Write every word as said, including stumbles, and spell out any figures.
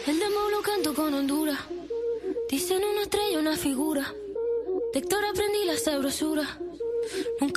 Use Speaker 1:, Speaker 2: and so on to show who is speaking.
Speaker 1: El demo lo canto con Honduras. Dicen una estrella, una figura. De Héctor aprendí la sabrosura. Nunca